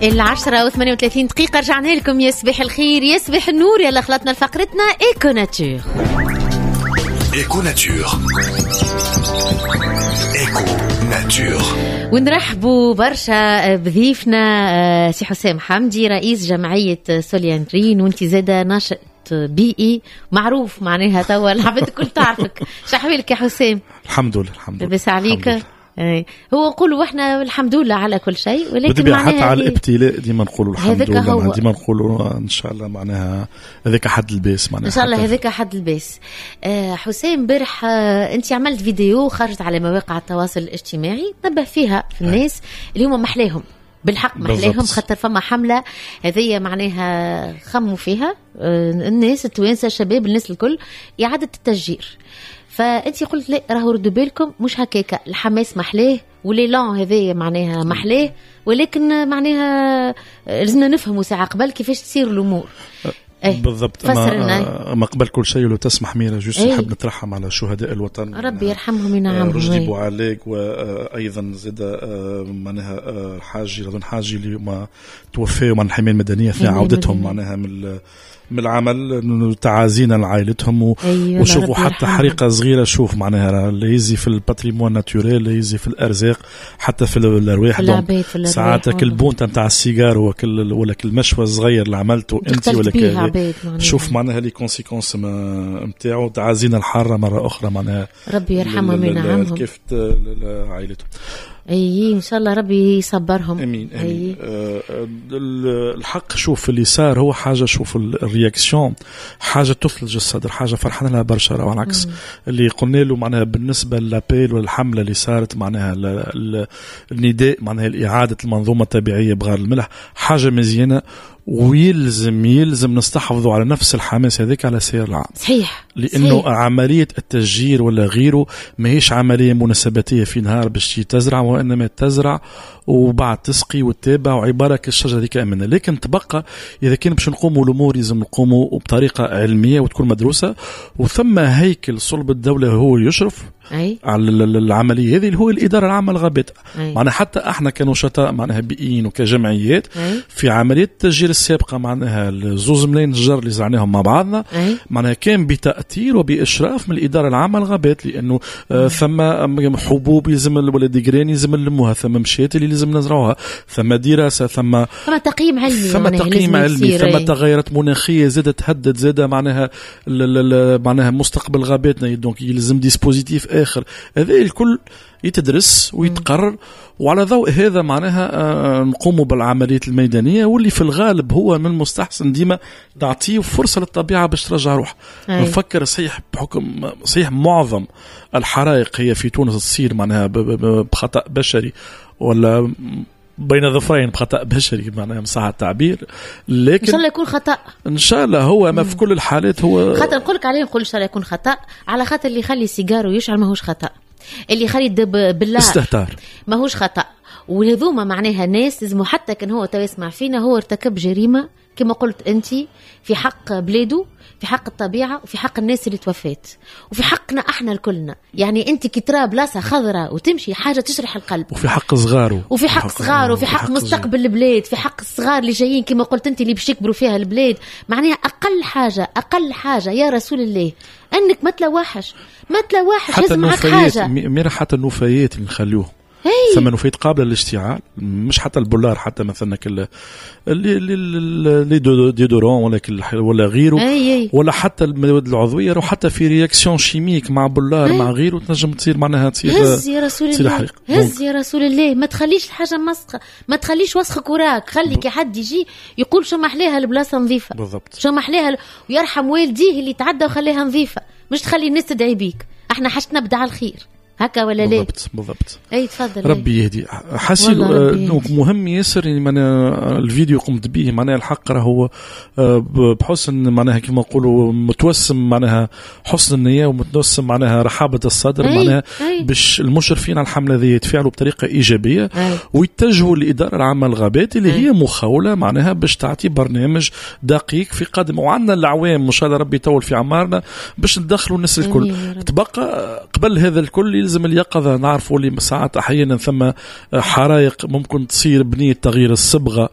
10:38 رجعنا لكم. يصبح الخير يصبح النور. يلا خلطنا لفقرتنا ايكو ناتور. ايكو ناتور. ايكو ناتور. ونرحبوا برشا بضيفنا سي حسام حمدي رئيس جمعية سولياندرين، وانت زاده ناشط بيئي معروف معناها توا العباد الكل تعرفك. شحوالك يا حسام؟ الحمد لله الحمد لله. بس عليك هو نقولوا احنا الحمد لله على كل شيء، ولكن معناها حتى على الابتلاء ديما نقولوا الحمد لله، ديما نقولوا ان شاء الله معناها هذاك حد الباس معناها ان شاء الله هذاك حد الباس. حسام برح انت عملت فيديو خرجت على مواقع التواصل الاجتماعي نبه فيها في الناس اللي هم محلاهم بالحق محلاهم، خاطر فما حملة هذه معناها خموا فيها الناس التوانسة الشباب الناس الكل إعادة التشجير. فأنت قلت لا راهو ردوا بالكم مش هكاكا، الحماس محلاه وليلان هذه معناها محلاه، ولكن معناها لازمنا نفهموا ساعة قبل كيفاش تصير الأمور. بالضبط. ما قبل كل شيء لو تسمح ميرا جوست نحب نترحم على شهداء الوطن، ربي يرحمهم وينعمهم. رشدي بوعلاق وايضا زاد معناها حاجي اللي ما توفوا من الحماية المدنية اثناء عودتهم معناها من العمل، تعازينا لعائلتهم وشوفوا حتى حريقة صغيرة. شوف معناها اللي يزي في الباتريمون ناتوريل، اللي يزي في الأرزاق، حتى في الأرواح. ساعاتك البونت نتاع السيجار ولا المشوى الصغير اللي عملته أنت ولا شوف معناها لي كونسيكونس نتاعو. تعازينا الحارة مرة أخرى معناها ربي يرحمهم وينعمهم كيف عائلتهم. ان شاء الله ربي يصبرهم. امين. الحق شوف اللي صار هو حاجه، شوف الرياكسيون حاجه تثلج الصدر، حاجه فرحنا لها برشا. على العكس اللي قلنا له معناها بالنسبه للابيل والحمله اللي صارت معناها النداء معناها اعاده المنظومه الطبيعيه بغار الملح حاجه مزيانه، ويلزم نستحفظوا على نفس الحماس هذيك على سير العام. صحيح. لأنه صحيح. عملية التشجير ولا غيره ما هيش عملية مناسباتية في نهار باش تزرع، وإنما تزرع وبعد تسقي وتتابع وعبارة كالشجرة ذيك أمنة. لكن تبقى إذا كان باش نقوموا الأمور لازم نقوموا بطريقة علمية وتكون مدروسة، وثم هيكل صلب الدولة هو يشرف على العملية هذه اللي هو الإدارة العامة للغابات. معناها حتى احنا كنشطاء معناها بيئيين وكجمعيات في عملية التشجير السابقة معناها الزوز ملايين شجر اللي زرعناهم مع بعضنا معناها كان بتأثير وبإشراف من الإدارة العامة للغابات، لأنه ثم حبوب يلزم ولا ديجرين يلزم نلموها، ثم مشيات اللي لازم نزرعوها، ثم دراسة، ثم تقييم علمي، ثم تغيرات مناخية زادت تهدد زادة معناها معناها مستقبل غاباتنا. دونك يلزم ديسبوزيتيف آخر. هذا الكل يتدرس ويتقرر، وعلى ضوء هذا معناها نقوموا بالعمليات الميدانية، واللي في الغالب هو من المستحسن ديما نعطيه فرصة للطبيعة باش ترجع روح. نفكر صحيح بحكم صحيح معظم الحرائق هي في تونس تصير معناها بخطأ بشري ولا بين ظفرين بخطأ بشري معناها مصح التعبير، لكن إن شاء الله يكون خطأ. إن شاء الله هو ما في كل الحالات هو خاطر نقولك عليه نقول إن شاء الله يكون خطأ، على خاطر اللي يخلي سيجارو يشعل ماهوش خطأ، اللي يخلي بالله استهتار ماهوش خطأ. وهذوما معناها ناس لازم حتى كان هو يسمع فينا هو ارتكب جريمة كما قلت أنت في حق بلاده، في حق الطبيعة، وفي حق الناس اللي توفات، وفي حقنا احنا الكلنا. يعني انت كتراب بلاصه خضراء وتمشي حاجه تشرح القلب، وفي حق صغاره، وفي حق صغاره، وفي حق مستقبل البلاد، في حق الصغار اللي جايين كما قلت انت اللي باش يكبروا فيها البلاد. معناها اقل حاجه يا رسول الله انك ما تلوحش لازم معك حاجه ميرا، حتى النفايات اللي نخليوه ثم نفايات قابلة للاشتعال، مش حتى البولار، حتى مثلا اللي ديودورون ولا غيره ولا حتى المواد العضوية، أو حتى في رياكسيون شيميك مع بولار مع غيره تنجم تصير معناها هز يا رسول الله، هز يا رسول الله. ما تخليش الحاجة مسخة، ما تخليش وسخك وراك، خليك حد يجي يقول شو محليها البلاصة نظيفة، بالضبط شو محليها، ويرحم والديه اللي تعدى وخليها نظيفة، مش تخلي الناس تدعي بيك. احنا حشتنا بدع الخير هكا ولا لا؟ بالضبط. اي تفضل. ربي يهدي. حسيت مهم ياسر يعني معناها الفيديو قمت به معناها الحق راهو بحسن معناها كما نقولوا متوسم معناها حسن النية ومتوسم معناها رحابة الصدر معناها باش المشرفين على الحملة ذي يتفاعلوا بطريقة إيجابية ويتجهوا للإدارة العامة للغابات اللي هي مخاولة معناها باش تعطي برنامج دقيق في قدم، وعندنا العوام إن شاء الله ربي يطول في عمارنا باش ندخلوا الناس الكل. تبقى قبل هذا الكل يلزم اليقظة. نعرفوا اللي ساعات أحيانا ثم حرائق ممكن تصير بنية تغيير الصبغة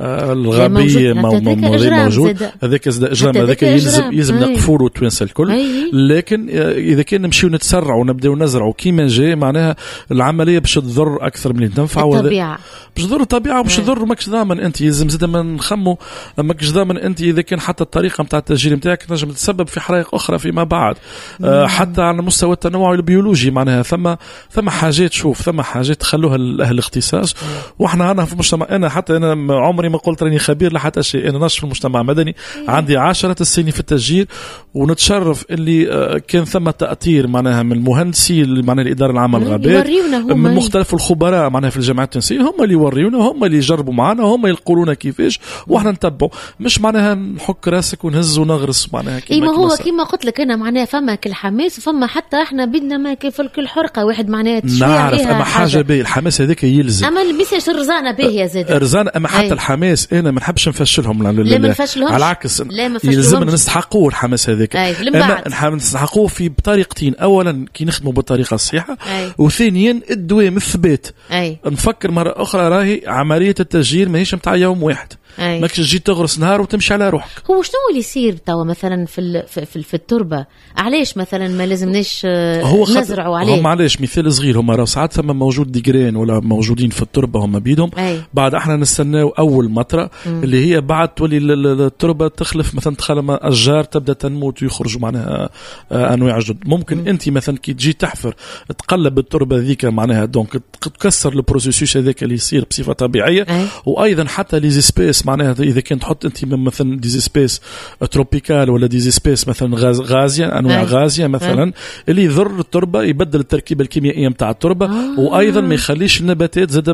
الغابية موجود، هذاك إجرام، هذاك يلزم نقفولوا توانسة الكل. لكن إذا كان نمشيو نتسرع ونبدأ نزرعوا كيما جاي معناها العملية باش تضر أكثر من تنفع، الطبيعة باش تضر الطبيعة وباش تضر ماكش ضامن أنت. يلزم زاد ما نخمو ماكش ضامن أنت إذا كان حتى الطريقة متاع التسجيل متاعك تنجم تسبب في حرائق أخرى فيما بعد. حتى على مستوى التنوع البيولوجي معناها ثم حاجات، شوف ثم حاجات تخلوها لأهل الاختصاص. وإحنا أنا في المجتمع، أنا حتى أنا عمري ما قلت راني خبير لحتى شيء، أنا نشر في المجتمع المدني عندي 10 سنين في التسجيل، ونتشرف اللي كان ثم تأثير معناها من المهندسين اللي معناها الإدارة العامة الغابات، من مختلف الخبراء معناها في الجامعات التونسية، هم اللي يوريونا، هم اللي يجربوا معنا، هم يقولونا كيفاش وإحنا نتبعوا، مش معناها نحك راسك ونهز ونغرس معناها كيما هو كيما قلت لك أنا معناها فما كل حماس وفما حتى إحنا بدنا ما كيف كل حرقة واحد معناها تشوي نعرف. أما حاجة باهي الحماس هذاك يلزم، أما المساج الرزانة باهية زاد رزانة. أما حتى الحماس أنا ما نحبش نفشلهم، لا ما نفشلهمش، على العكس يلزمنا نستحقوه الحماس هذاك. أما نستحقوه في بطريقتين، أولا كي نخدموا بالطريقة الصحيحة، وثانيا الدوام الثبات. نفكر مرة أخرى راهي عملية التسجيل ماهيش متاع يوم واحد، ماكش تجي تغرس نهار وتمشي على روحك. هو شنو اللي يصير توا مثلا في التربة؟ علاش مثلا ما لازمناش نزرعوا عليه؟ هم علاش مثال صغير، هم راه ساعات ثم موجود ديجرين ولا موجودين في التربة هم بيدهم، بعد احنا نستناو اول مطرة اللي هي بعد تولي التربة تخلف، مثلا تخلم اشجار تبدا تنموت ويخرجوا معناها انواع جدد. ممكن انت مثلا كي تجي تحفر تقلب التربة ذيك معناها دونك تكسر البروسيسوس هذاك اللي يصير بصفة طبيعية. وايضا حتى لي سبيس معناها اذا كنت تحط انت مثلا دي سبيس تروبيكال ولا دي سبيس مثلا غازيه، انواع غازيه مثلا اللي يضر التربه، يبدل التركيبه الكيميائيه نتاع التربه، وايضا ما يخليش النباتات زاد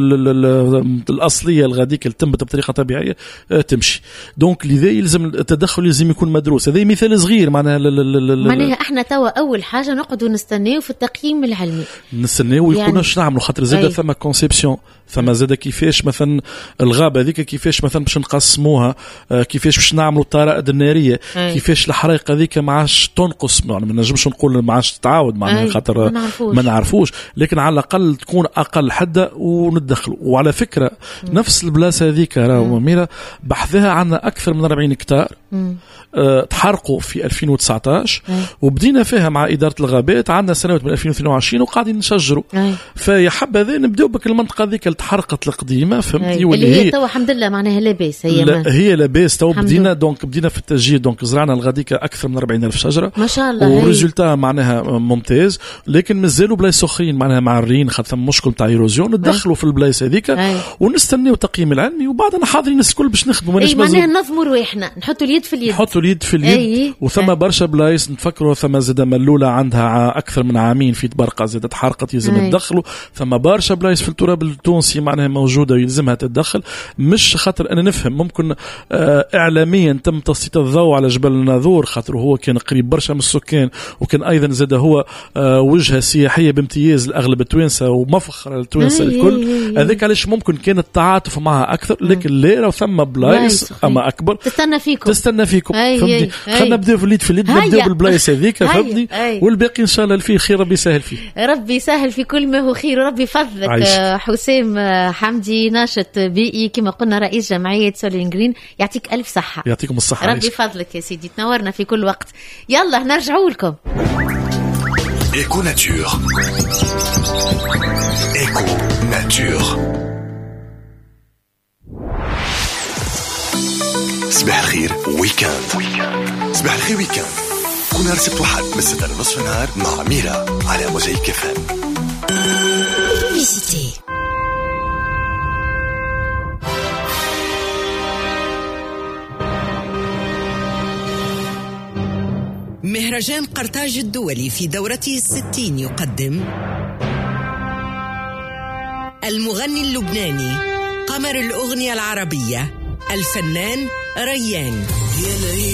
الاصليه الغاديك اللي تنبت بطريقه طبيعيه تمشي. دونك لذا يلزم التدخل لازم يكون مدروس. هذا مثال صغير معناها معناها احنا توا اول حاجه نقعدوا نستناو في التقييم العلمي، نستناو يقولوا اش نعملوا، خاطر زاد ثم كونسيبسيون، ثم زاد كيفاش مثلا الغابه هذيك كيفاش مثلا باش نقسموها، كيفاش باش نعملوا الطرائد الناريه، كيفاش الحرائق هذيك ما عادش تنقص، يعني ما نجمش نقول ما عادش تتعاود معناها خاطر ما نعرفوش، لكن على الاقل تكون اقل حده وندخلوا. وعلى فكره نفس البلاصه هذيك راهو ميرا بحثها عندنا اكثر من 40 هكتار تحرقوا في 2019 وبدينا فيها مع إدارة الغابات، عندنا سنوات من 2022 وقاعدين نشجروا. فيا حبذا نبداو بك المنطقة ذيك اللي تحرقت القديمة، فهمتي؟ اللي هي تو الحمد لله معناها لاباس، هي لاباس تو. بدينا دونك بدينا في التسجيل، دونك زرعنا الغاديكا أكثر من 40,000 شجرة ما شاء الله، وريزولتا معناها ممتاز. لكن مازالوا بلايص أخرين معناها معرين، خاطر مشكل تاع إيروزيون، ندخلوا في البلايص هذيك ونستناو التقييم العلمي، وبعدنا حاضرين الناس الكل باش نخدموا. معناها ننظموا رواحنا، نحطوا اليد في اليد، وثم برشا بلايص نتفكروا ثم زاد ملولة عندها أكثر من عامين في تبرقة زادت حرقت يلزم تدخلوا. ثم برشا بلايص في التراب التونسي معناها موجودة يلزمها تتدخل. مش خاطر أنا نفهم ممكن إعلاميا تم تسليط الضوء على جبل الناظور خاطر هو كان قريب برشا من السكان، وكان أيضا زاد هو وجهة سياحية بامتياز لأغلب التوانسة ومفخر التوانسة الكل. هذاك علاش ممكن كان التعاطف معها أكثر، لكن لا ثم بلايص أما أكبر تستنى فيكم فهمتني. خلنا نبداو في اليد نبداو بالبلايص هذيك فهمتني، والباقي ان شاء الله الفي خير، ربي يسهل فيه، ربي يسهل في كل ما هو خير، وربي يفضلك. حسام حمدي ناشط بيئي كما قلنا رئيس جمعية سولين جرين، يعطيك الف صحة. يعطيكم الصحة، ربي يفضلك يا سيدي، تنورنا في كل وقت. يلا نرجعوا لكم. Éco Nature. Éco Nature. صباح الخير ويكاند. صباح الخير ويكاند كل نهار سبت وحد من 6 لنصف النهار مع ميرا على موزايك FM. مهرجان قرطاج الدولي في دورته 60 يقدم المغني اللبناني قمر الأغنية العربية الفنان ريان.